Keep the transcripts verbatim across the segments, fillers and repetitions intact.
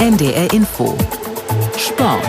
N D R Info Sport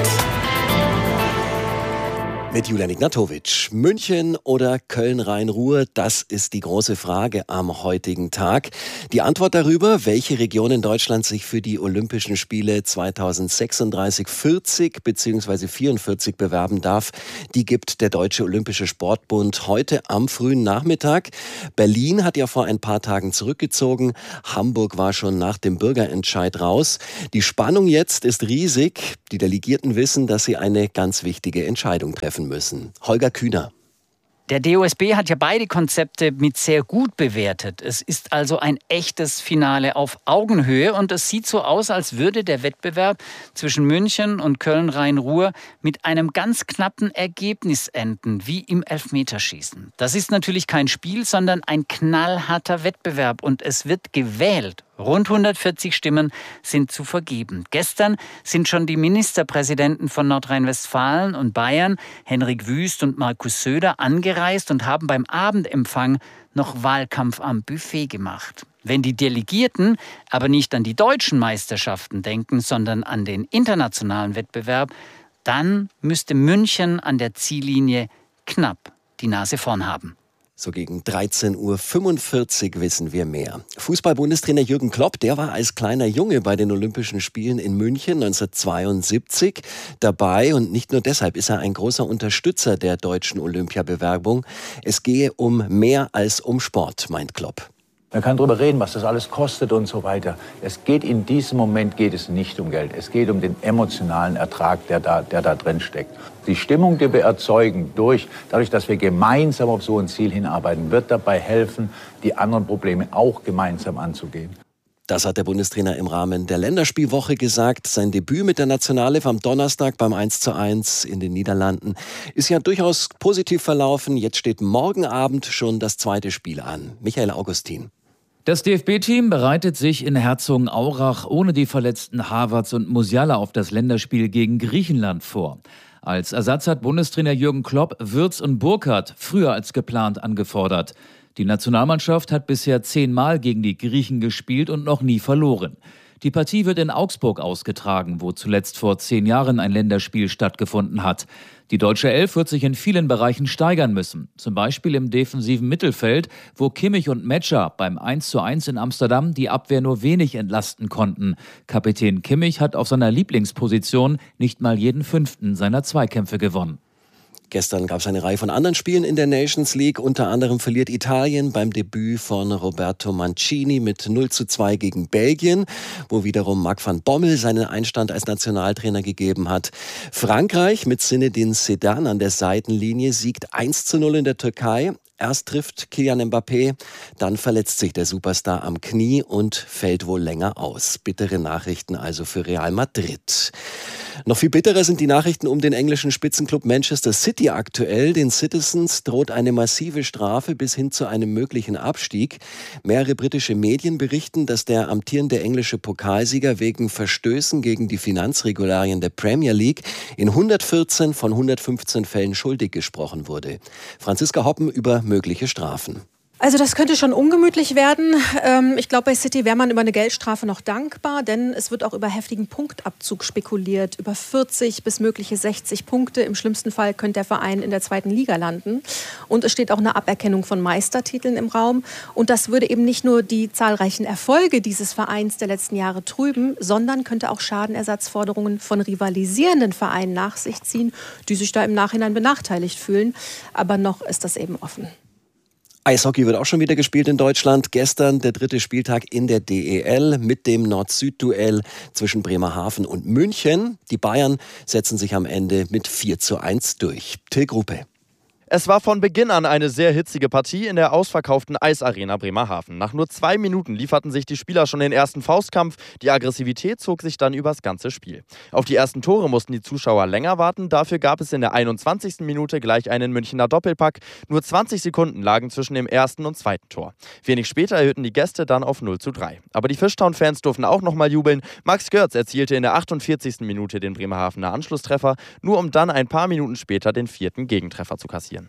mit Julian Ignatowitsch. München oder Köln-Rhein-Ruhr, das ist die große Frage am heutigen Tag. Die Antwort darüber, welche Region in Deutschland sich für die Olympischen Spiele zweitausendsechsunddreißig vierzig bzw. vierundvierzig bewerben darf, die gibt der Deutsche Olympische Sportbund heute am frühen Nachmittag. Berlin hat ja vor ein paar Tagen zurückgezogen. Hamburg war schon nach dem Bürgerentscheid raus. Die Spannung jetzt ist riesig. Die Delegierten wissen, dass sie eine ganz wichtige Entscheidung treffen müssen. Holger Kühner. Der D O S B hat ja beide Konzepte mit sehr gut bewertet. Es ist also ein echtes Finale auf Augenhöhe und es sieht so aus, als würde der Wettbewerb zwischen München und Köln-Rhein-Ruhr mit einem ganz knappen Ergebnis enden, wie im Elfmeterschießen. Das ist natürlich kein Spiel, sondern ein knallharter Wettbewerb und es wird gewählt. Rund hundertvierzig Stimmen sind zu vergeben. Gestern sind schon die Ministerpräsidenten von Nordrhein-Westfalen und Bayern, Henrik Wüst und Markus Söder, angereist und haben beim Abendempfang noch Wahlkampf am Buffet gemacht. Wenn die Delegierten aber nicht an die deutschen Meisterschaften denken, sondern an den internationalen Wettbewerb, dann müsste München an der Ziellinie knapp die Nase vorn haben. So gegen dreizehn Uhr fünfundvierzig wissen wir mehr. Fußball-Bundestrainer Jürgen Klopp, der war als kleiner Junge bei den Olympischen Spielen in München neunzehnhundertzweiundsiebzig dabei. Und nicht nur deshalb ist er ein großer Unterstützer der deutschen Olympiabewerbung. Es gehe um mehr als um Sport, meint Klopp. Man kann darüber reden, was das alles kostet und so weiter. Es geht in diesem Moment geht es nicht um Geld. Es geht um den emotionalen Ertrag, der da, der da drin steckt. Die Stimmung, die wir erzeugen, durch, dadurch, dass wir gemeinsam auf so ein Ziel hinarbeiten, wird dabei helfen, die anderen Probleme auch gemeinsam anzugehen. Das hat der Bundestrainer im Rahmen der Länderspielwoche gesagt. Sein Debüt mit der Nationalelf am Donnerstag beim eins zu eins in den Niederlanden ist ja durchaus positiv verlaufen. Jetzt steht morgen Abend schon das zweite Spiel an. Michael Augustin. Das D F B-Team bereitet sich in Herzogenaurach ohne die verletzten Havertz und Musiala auf das Länderspiel gegen Griechenland vor. Als Ersatz hat Bundestrainer Jürgen Klopp Wirtz und Burkhardt früher als geplant angefordert. Die Nationalmannschaft hat bisher zehnmal gegen die Griechen gespielt und noch nie verloren. Die Partie wird in Augsburg ausgetragen, wo zuletzt vor zehn Jahren ein Länderspiel stattgefunden hat. Die deutsche Elf wird sich in vielen Bereichen steigern müssen. Zum Beispiel im defensiven Mittelfeld, wo Kimmich und Metscher beim eins zu eins in Amsterdam die Abwehr nur wenig entlasten konnten. Kapitän Kimmich hat auf seiner Lieblingsposition nicht mal jeden fünften seiner Zweikämpfe gewonnen. Gestern gab es eine Reihe von anderen Spielen in der Nations League. Unter anderem verliert Italien beim Debüt von Roberto Mancini mit null zu zwei gegen Belgien, wo wiederum Marc van Bommel seinen Einstand als Nationaltrainer gegeben hat. Frankreich mit Zinedine Zidane an der Seitenlinie siegt eins zu null in der Türkei. Erst trifft Kylian Mbappé, dann verletzt sich der Superstar am Knie und fällt wohl länger aus. Bittere Nachrichten also für Real Madrid. Noch viel bitterer sind die Nachrichten um den englischen Spitzenklub Manchester City aktuell. Den Citizens droht eine massive Strafe bis hin zu einem möglichen Abstieg. Mehrere britische Medien berichten, dass der amtierende englische Pokalsieger wegen Verstößen gegen die Finanzregularien der Premier League in hundertvierzehn von hundertfünfzehn Fällen schuldig gesprochen wurde. Franziska Hoppen über mögliche Strafen. Also das könnte schon ungemütlich werden. Ich glaube, bei City wäre man über eine Geldstrafe noch dankbar, denn es wird auch über heftigen Punktabzug spekuliert. Über vierzig bis mögliche sechzig Punkte. Im schlimmsten Fall könnte der Verein in der zweiten Liga landen. Und es steht auch eine Aberkennung von Meistertiteln im Raum. Und das würde eben nicht nur die zahlreichen Erfolge dieses Vereins der letzten Jahre trüben, sondern könnte auch Schadenersatzforderungen von rivalisierenden Vereinen nach sich ziehen, die sich da im Nachhinein benachteiligt fühlen. Aber noch ist das eben offen. Eishockey wird auch schon wieder gespielt in Deutschland. Gestern der dritte Spieltag in der D E L mit dem Nord-Süd-Duell zwischen Bremerhaven und München. Die Bayern setzen sich am Ende mit vier zu eins durch. Till Gruppe. Es war von Beginn an eine sehr hitzige Partie in der ausverkauften Eisarena Bremerhaven. Nach nur zwei Minuten lieferten sich die Spieler schon den ersten Faustkampf. Die Aggressivität zog sich dann übers ganze Spiel. Auf die ersten Tore mussten die Zuschauer länger warten. Dafür gab es in der einundzwanzigsten Minute gleich einen Münchner Doppelpack. Nur zwanzig Sekunden lagen zwischen dem ersten und zweiten Tor. Wenig später erhöhten die Gäste dann auf null zu drei. Aber die Fishtown-Fans durften auch nochmal jubeln. Max Görz erzielte in der achtundvierzigsten Minute den Bremerhavener Anschlusstreffer, nur um dann ein paar Minuten später den vierten Gegentreffer zu kassieren.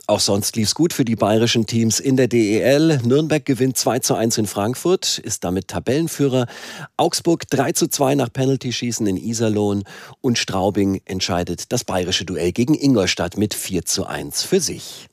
Auch sonst lief's gut für die bayerischen Teams in der D E L. Nürnberg gewinnt zwei zu eins in Frankfurt, ist damit Tabellenführer. Augsburg drei zu zwei nach Penaltyschießen in Iserlohn. Und Straubing entscheidet das bayerische Duell gegen Ingolstadt mit vier zu eins für sich.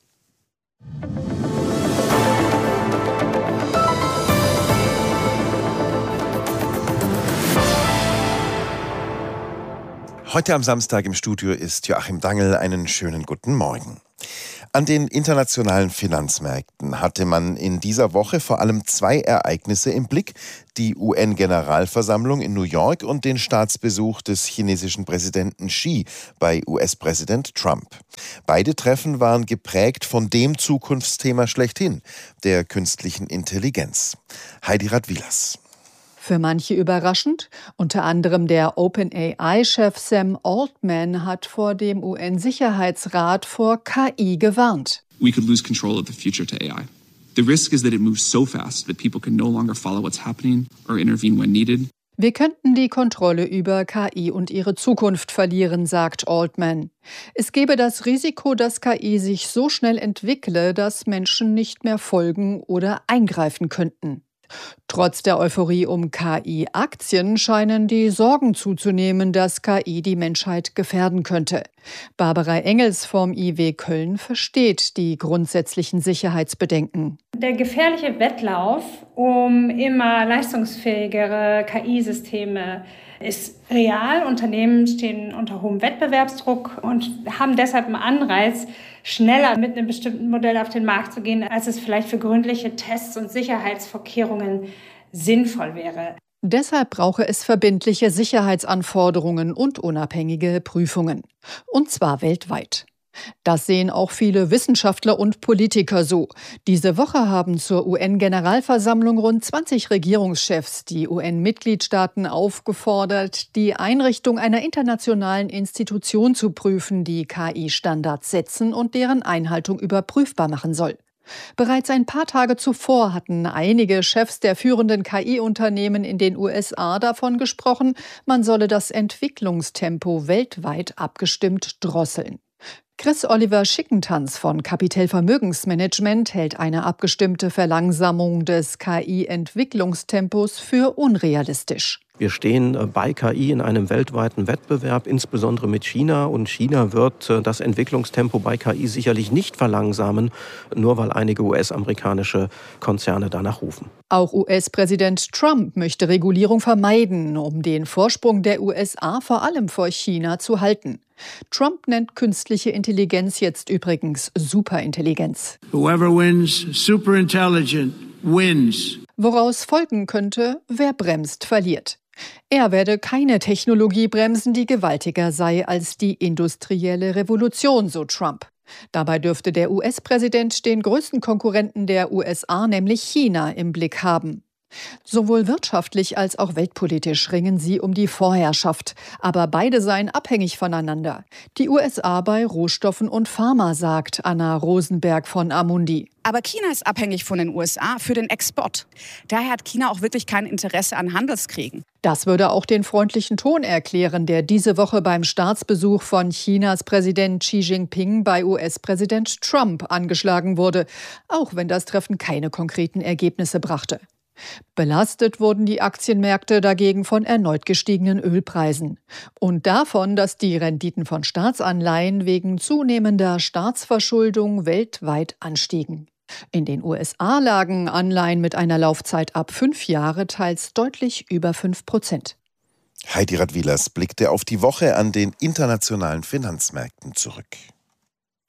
Heute am Samstag im Studio ist Joachim Dangel. Einen schönen guten Morgen. An den internationalen Finanzmärkten hatte man in dieser Woche vor allem zwei Ereignisse im Blick: die U N-Generalversammlung in New York und den Staatsbesuch des chinesischen Präsidenten Xi bei U S-Präsident Trump. Beide Treffen waren geprägt von dem Zukunftsthema schlechthin, der künstlichen Intelligenz. Heidi Radwilas. Für manche überraschend. Unter anderem der OpenAI-Chef Sam Altman hat vor dem U N-Sicherheitsrat vor K I gewarnt. We could lose control of the future to A I. The risk is that it moves so fast that people can no longer follow what's happening or intervene when needed. Wir könnten die Kontrolle über K I und ihre Zukunft verlieren, sagt Altman. Es gebe das Risiko, dass K I sich so schnell entwickle, dass Menschen nicht mehr folgen oder eingreifen könnten. Trotz der Euphorie um K I-Aktien scheinen die Sorgen zuzunehmen, dass K I die Menschheit gefährden könnte. Barbara Engels vom I W Köln versteht die grundsätzlichen Sicherheitsbedenken. Der gefährliche Wettlauf um immer leistungsfähigere K I-Systeme ist real. Unternehmen stehen unter hohem Wettbewerbsdruck und haben deshalb einen Anreiz, schneller mit einem bestimmten Modell auf den Markt zu gehen, als es vielleicht für gründliche Tests und Sicherheitsvorkehrungen sinnvoll wäre. Deshalb brauche es verbindliche Sicherheitsanforderungen und unabhängige Prüfungen. Und zwar weltweit. Das sehen auch viele Wissenschaftler und Politiker so. Diese Woche haben zur U N-Generalversammlung rund zwanzig Regierungschefs die U N-Mitgliedstaaten aufgefordert, die Einrichtung einer internationalen Institution zu prüfen, die K I-Standards setzen und deren Einhaltung überprüfbar machen soll. Bereits ein paar Tage zuvor hatten einige Chefs der führenden K I-Unternehmen in den U S A davon gesprochen, man solle das Entwicklungstempo weltweit abgestimmt drosseln. Chris Oliver Schickentanz von Capital Vermögensmanagement hält eine abgestimmte Verlangsamung des K I-Entwicklungstempos für unrealistisch. Wir stehen bei K I in einem weltweiten Wettbewerb, insbesondere mit China. Und China wird das Entwicklungstempo bei K I sicherlich nicht verlangsamen, nur weil einige U S-amerikanische Konzerne danach rufen. Auch U S-Präsident Trump möchte Regulierung vermeiden, um den Vorsprung der U S A vor allem vor China zu halten. Trump nennt künstliche Intelligenz jetzt übrigens Superintelligenz. Whoever wins, superintelligent wins. Woraus folgen könnte, wer bremst, verliert. Er werde keine Technologie bremsen, die gewaltiger sei als die industrielle Revolution, so Trump. Dabei dürfte der U S-Präsident den größten Konkurrenten der U S A, nämlich China, im Blick haben. Sowohl wirtschaftlich als auch weltpolitisch ringen sie um die Vorherrschaft. Aber beide seien abhängig voneinander. Die U S A bei Rohstoffen und Pharma, sagt Anna Rosenberg von Amundi. Aber China ist abhängig von den U S A für den Export. Daher hat China auch wirklich kein Interesse an Handelskriegen. Das würde auch den freundlichen Ton erklären, der diese Woche beim Staatsbesuch von Chinas Präsident Xi Jinping bei U S-Präsident Trump angeschlagen wurde, auch wenn das Treffen keine konkreten Ergebnisse brachte. Belastet wurden die Aktienmärkte dagegen von erneut gestiegenen Ölpreisen und davon, dass die Renditen von Staatsanleihen wegen zunehmender Staatsverschuldung weltweit anstiegen. In den U S A lagen Anleihen mit einer Laufzeit ab fünf Jahre teils deutlich über fünf Prozent. Heidi Radwilas blickte auf die Woche an den internationalen Finanzmärkten zurück.